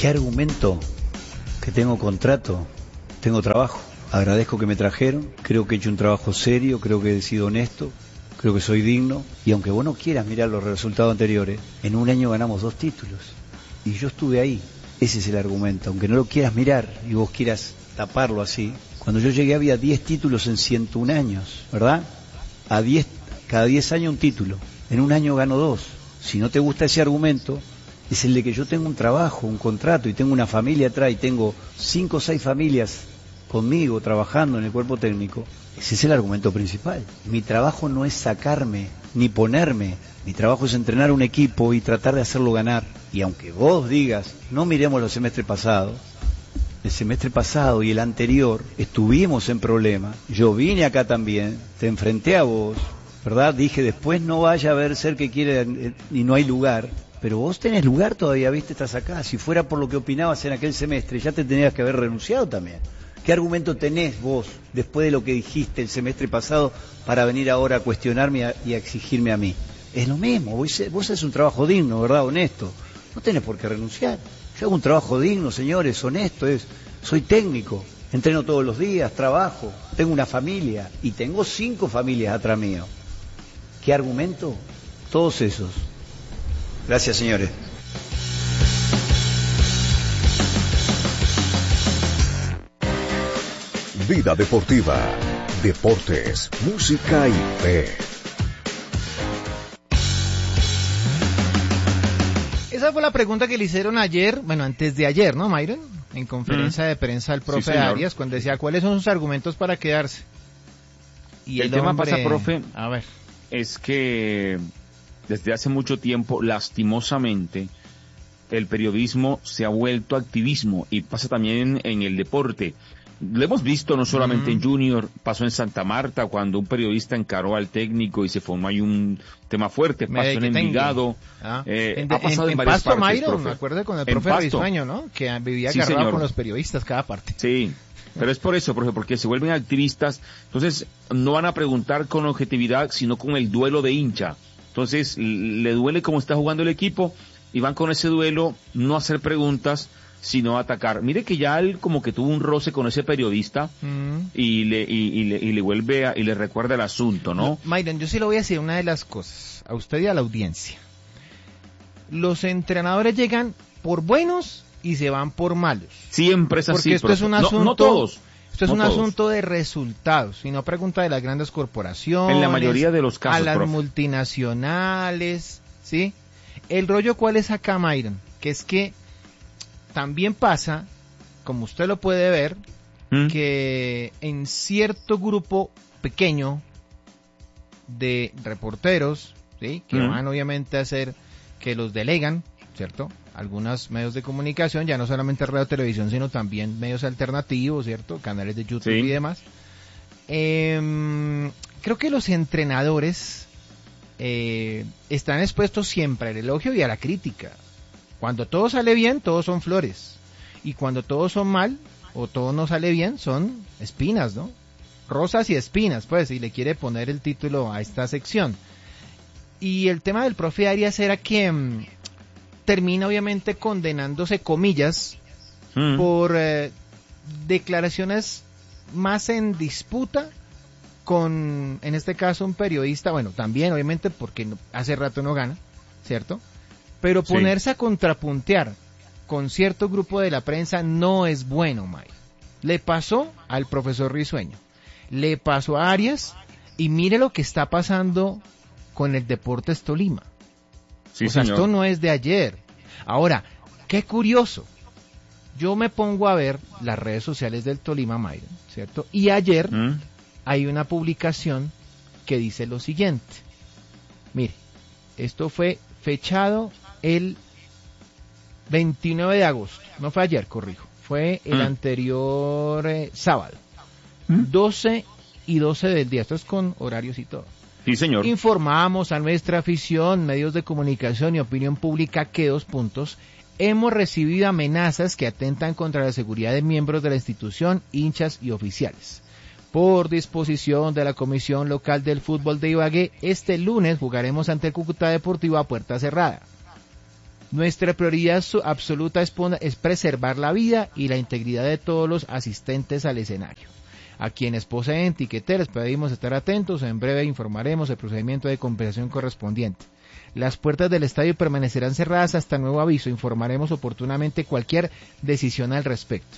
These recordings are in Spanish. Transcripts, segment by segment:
¿Qué argumento? Que tengo contrato, tengo trabajo. Agradezco que me trajeron, creo que he hecho un trabajo serio, creo que he sido honesto, creo que soy digno. Y aunque vos no quieras mirar los resultados anteriores, en un año ganamos 2 títulos. Y yo estuve ahí. Ese es el argumento. Aunque no lo quieras mirar y vos quieras taparlo así. Cuando yo llegué había 10 títulos en 101 años, ¿verdad? Cada 10 años un título. En un año gano 2. Si no te gusta ese argumento, es el de que yo tengo un trabajo, un contrato y tengo una familia atrás y tengo 5 o 6 familias conmigo trabajando en el cuerpo técnico. Ese es el argumento principal. Mi trabajo no es sacarme ni ponerme. Mi trabajo es entrenar un equipo y tratar de hacerlo ganar. Y aunque vos digas, no miremos los semestres pasados, el semestre pasado y el anterior estuvimos en problemas. Yo vine acá también, te enfrenté a vos, ¿verdad? Dije, después no vaya a ver ser que quiere y no hay lugar. Pero vos tenés lugar todavía, ¿viste? Estás acá. Si fuera por lo que opinabas en aquel semestre, ya te tenías que haber renunciado también. ¿Qué argumento tenés vos, después de lo que dijiste el semestre pasado, para venir ahora a cuestionarme y a exigirme a mí? Es lo mismo, vos haces un trabajo digno, ¿verdad? Honesto. No tenés por qué renunciar. Yo hago un trabajo digno, señores, honesto. Soy técnico, entreno todos los días, trabajo, tengo una familia y tengo 5 familias atrás mío. ¿Qué argumento? Todos esos. Gracias, señores. Vida Deportiva, deportes, música y fe. Esa fue la pregunta que le hicieron ayer, bueno, antes de ayer, ¿no, Myron? En conferencia de prensa al profe Arias, cuando decía cuáles son sus argumentos para quedarse. Y el tema pasa, profe, a ver, es que desde hace mucho tiempo, lastimosamente, el periodismo se ha vuelto activismo y pasa también en el deporte. Lo hemos visto no solamente en Junior, pasó en Santa Marta cuando un periodista encaró al técnico y se formó ahí un tema fuerte, pasó en Envigado, ha pasado en varias Pasto, partes, Mayron, me acuerdo con el profe Risueño, ¿no? Que vivía agarrado con los periodistas cada parte. Sí, pero es por eso, profe, porque se vuelven activistas, entonces no van a preguntar con objetividad, sino con el duelo de hincha. Entonces le duele cómo está jugando el equipo y van con ese duelo, no hacer preguntas, sino atacar. Mire que ya él como que tuvo un roce con ese periodista y le vuelve y le recuerda el asunto, ¿no? Myron, yo sí le voy a decir una de las cosas, a usted y a la audiencia. Los entrenadores llegan por buenos y se van por malos. Siempre es así. Porque esto es un asunto, no todos. Esto es un asunto de resultados, y no pregunta de las grandes corporaciones. En la mayoría de los casos, a las multinacionales, ¿sí? El rollo, ¿cuál es acá, Myron? Que es que también pasa, como usted lo puede ver, que en cierto grupo pequeño de reporteros, ¿sí? Que van obviamente a hacer, que los delegan, ¿cierto? Algunos medios de comunicación, ya no solamente radio, televisión, sino también medios alternativos, ¿cierto? Canales de YouTube y demás. Creo que los entrenadores están expuestos siempre al elogio y a la crítica. Cuando todo sale bien, todos son flores. Y cuando todos son mal, o todo no sale bien, son espinas, ¿no? Rosas y espinas, pues, si le quiere poner el título a esta sección. Y el tema del profe Arias era que termina obviamente condenándose, comillas, por declaraciones más en disputa con, en este caso, un periodista, bueno, también obviamente porque hace rato no gana, ¿cierto? Pero ponerse a contrapuntear con cierto grupo de la prensa no es bueno, Mike. Le pasó al profesor Risueño, le pasó a Arias, y mire lo que está pasando con el Deportes Tolima. Sí, o sea, señor. Esto no es de ayer. Ahora, qué curioso. Yo me pongo a ver las redes sociales del Tolima, Myron, ¿cierto? Y ayer hay una publicación que dice lo siguiente. Mire, esto fue fechado el 29 de agosto. No fue ayer, corrijo. Fue el anterior sábado. 12 y 12 del día. Esto es con horarios y todo. Sí, señor. Informamos a nuestra afición, medios de comunicación y opinión pública que 2 puntos. Hemos recibido amenazas que atentan contra la seguridad de miembros de la institución, hinchas y oficiales. Por disposición de la Comisión Local del Fútbol de Ibagué, este lunes jugaremos ante el Cúcuta Deportivo a puerta cerrada. Nuestra prioridad absoluta es preservar la vida y la integridad de todos los asistentes al escenario. A quienes poseen tiquetes pedimos estar atentos, en breve informaremos el procedimiento de compensación correspondiente. Las puertas del estadio permanecerán cerradas hasta nuevo aviso, informaremos oportunamente cualquier decisión al respecto.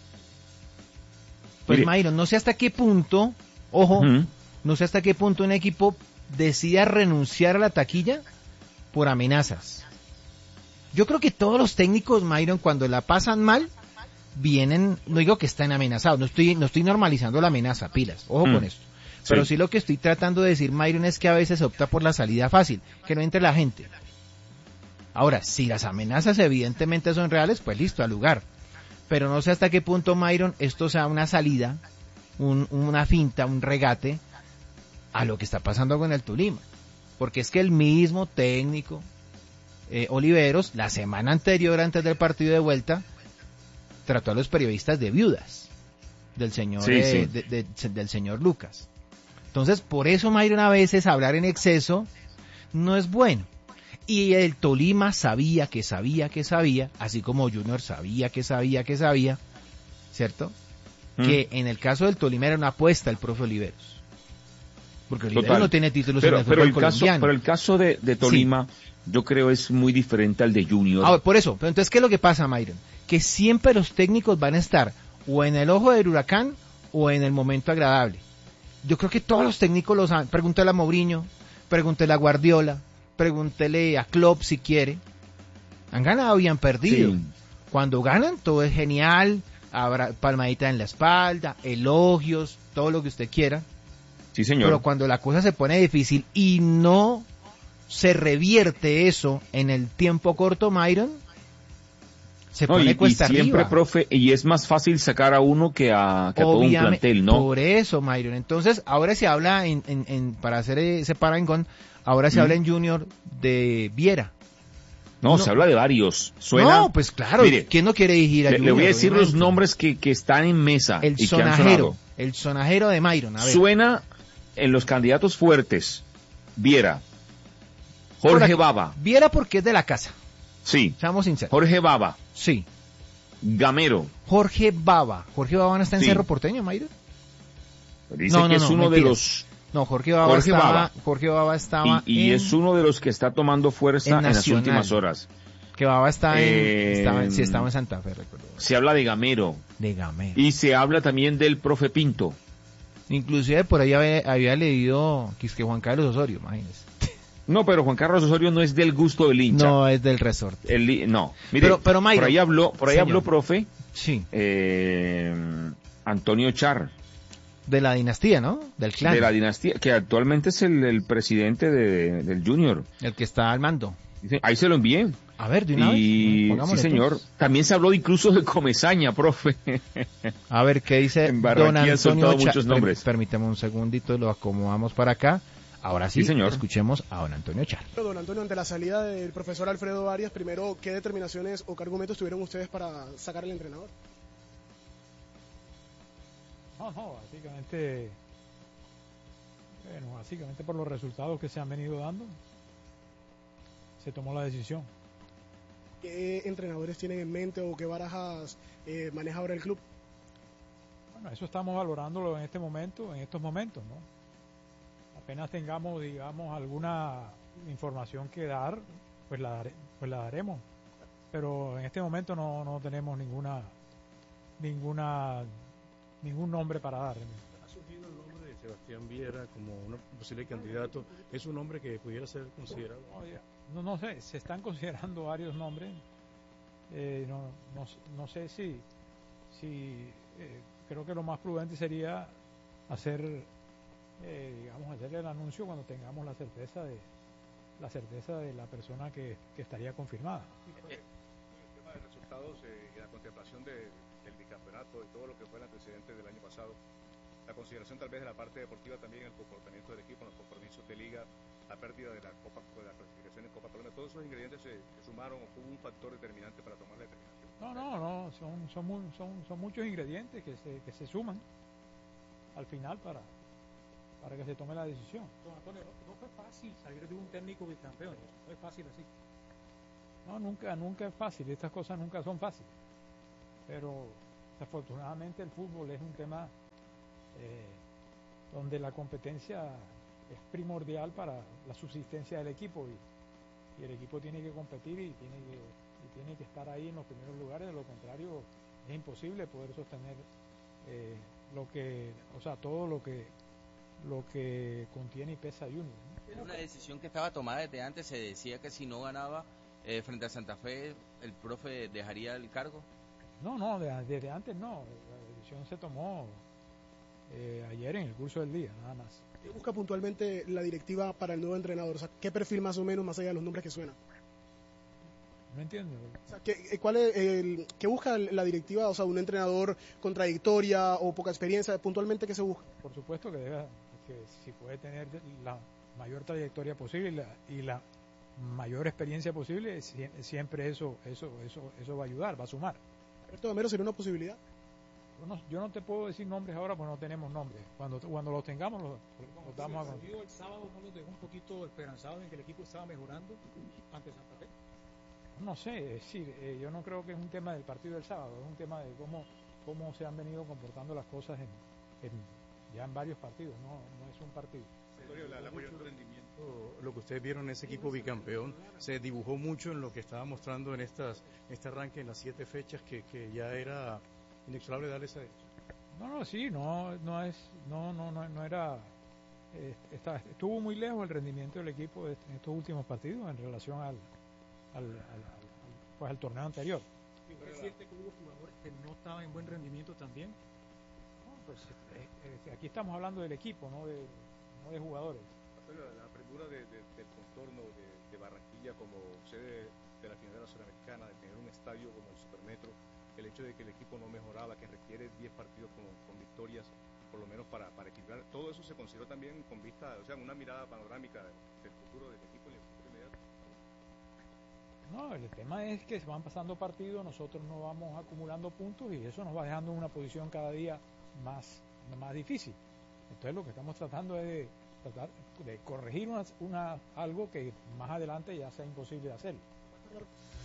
Pues Mayron, no sé hasta qué punto, ojo, no sé hasta qué punto un equipo decida renunciar a la taquilla por amenazas. Yo creo que todos los técnicos, Mayron, cuando la pasan mal, vienen, no digo que están amenazados, no estoy normalizando la amenaza, pilas, ojo con esto. Pero sí lo que estoy tratando de decir, Mayron, es que a veces se opta por la salida fácil, que no entre la gente. Ahora, si las amenazas evidentemente son reales, pues listo, al lugar. Pero no sé hasta qué punto, Mayron, esto sea una salida, una finta, un regate a lo que está pasando con el Tolima. Porque es que el mismo técnico, Oliveros, la semana anterior, antes del partido de vuelta, trató a los periodistas de viudas del señor del señor Lucas. Entonces, por eso, Mayron, a veces hablar en exceso no es bueno. Y el Tolima sabía, así como Junior sabía, ¿cierto? Que en el caso del Tolima era una apuesta el profe Oliveros. Porque Oliveros no tiene títulos en el fútbol colombiano. Pero el caso de Tolima, yo creo es muy diferente al de Junior. Por eso, pero entonces, ¿qué es lo que pasa, Mayron? Que siempre los técnicos van a estar o en el ojo del huracán o en el momento agradable. Yo creo que todos los técnicos lo saben. Pregúntale a Mourinho, pregúntele a Guardiola, pregúntele a Klopp si quiere. Han ganado y han perdido. Sí. Cuando ganan todo es genial, habrá palmadita en la espalda, elogios, todo lo que usted quiera. Sí, señor. Pero cuando la cosa se pone difícil y no se revierte eso en el tiempo corto, Mayron, se pone cuesta arriba. Siempre, profe, y es más fácil sacar a uno que a todo un plantel, ¿no? Por eso, Mayron. Entonces, ahora se habla para hacer ese parangón, ahora se habla en Junior de Viera. No, se habla de varios. Suena. No, pues claro, mire, ¿quién no quiere dirigir a Junior? Le voy a decir los nombres que están en mesa. El sonajero de Mayron. A ver. Suena en los candidatos fuertes. Viera. Jorge Baba. Viera porque es de la casa. Sí. Seamos sinceros. Jorge Baba. Sí. Gamero. Jorge Baba no está en Cerro Porteño, Mayron. Dice que es uno de los... No, Jorge Baba estaba y es uno de los que está tomando fuerza en las últimas horas. Que Baba estaba en Santa Fe, recuerdo. Se habla de Gamero. Y se habla también del profe Pinto. Inclusive por ahí había leído que Juan Carlos Osorio, imagínese. No, pero Juan Carlos Osorio no es del gusto del hincha. No, es del resorte. No, mire, pero Mayron, por ahí habló, profe. Sí. Antonio Char. De la dinastía, ¿no? Del clan. De la dinastía, que actualmente es el presidente del Junior. El que está al mando. Ahí se lo envié. A ver, de una vez. Sí, señor. Pues. También se habló incluso de Comesaña, profe. A ver, ¿qué dice en Don Antonio muchos nombres. Permítame un segundito, lo acomodamos para acá. Ahora sí, señor. Escuchemos a don Antonio Char. Don Antonio, ante la salida del profesor Alfredo Arias, primero, ¿qué determinaciones o qué argumentos tuvieron ustedes para sacar al entrenador? No, básicamente por los resultados que se han venido dando, se tomó la decisión. ¿Qué entrenadores tienen en mente o qué barajas maneja ahora el club? Bueno, eso estamos valorándolo en estos momentos, ¿no? Apenas tengamos, digamos, alguna información que dar, pues la daremos. Pero en este momento no tenemos ningún nombre para dar. ¿Ha surgido el nombre de Sebastián Viera como un posible candidato? ¿Es un nombre que pudiera ser considerado? No sé, se están considerando varios nombres. No sé si creo que lo más prudente sería hacerle el anuncio cuando tengamos la certeza de la persona que estaría confirmada. El tema de resultados y la contemplación del bicampeonato y todo lo que fue el antecedente del año pasado, la consideración tal vez de la parte deportiva también, el comportamiento del equipo, los compromisos de liga, la pérdida de la clasificación en Copa Colombia, todos esos ingredientes se sumaron o fue un factor determinante para tomar la determinación. No, son muchos ingredientes que se suman al final para que se tome la decisión. Don Antonio, no fue fácil salir de un técnico bicampeón, no es fácil así. No, nunca es fácil, estas cosas nunca son fáciles, pero desafortunadamente el fútbol es un tema donde la competencia es primordial para la subsistencia del equipo y el equipo tiene que competir y tiene que estar ahí en los primeros lugares, de lo contrario es imposible poder sostener todo lo que contiene y pesa Junior, ¿no? Era una decisión que estaba tomada desde antes, se decía que si no ganaba frente a Santa Fe, el profe dejaría el cargo. No, desde antes no, la decisión se tomó ayer en el curso del día, nada más. ¿Qué busca puntualmente la directiva para el nuevo entrenador? O sea, ¿qué perfil más o menos, más allá de los nombres que suenan? No entiendo. O sea, ¿qué busca la directiva? O sea, un entrenador con trayectoria o poca experiencia, puntualmente, ¿qué se busca? Por supuesto que si puede tener la mayor trayectoria posible y la mayor experiencia posible, siempre eso va a ayudar, va a sumar. ¿Alberto Gamero sería una posibilidad? Yo no te puedo decir nombres ahora porque no tenemos nombres. Cuando los tengamos los damos a conocer. El sábado no los dejó un poquito esperanzados en que el equipo estaba mejorando ante Santa Fe. No sé, es decir, yo no creo que es un tema del partido del sábado, es un tema de cómo se han venido comportando las cosas ya en varios partidos, no es un partido. Lo que ustedes vieron en ese equipo bicampeón se dibujó mucho en lo que estaba mostrando en este arranque en las 7 fechas que ya era inexorable darle esa no era estuvo muy lejos el rendimiento del equipo en estos últimos partidos en relación al torneo anterior. ¿Es cierto que hubo jugadores que no estaban en buen rendimiento también? Pues aquí estamos hablando del equipo, no de jugadores. La apertura del contorno de Barranquilla como sede de la final de la Sudamericana, de tener un estadio como el Supermetro, el hecho de que el equipo no mejoraba, que requiere 10 partidos con victorias, por lo menos para equilibrar, todo eso se consideró también con vista, o sea, una mirada panorámica del futuro del equipo y el futuro inmediato. No, el tema es que se van pasando partidos, nosotros no vamos acumulando puntos y eso nos va dejando en una posición cada día más difícil. Entonces lo que estamos tratando es de corregir algo que más adelante ya sea imposible de hacer.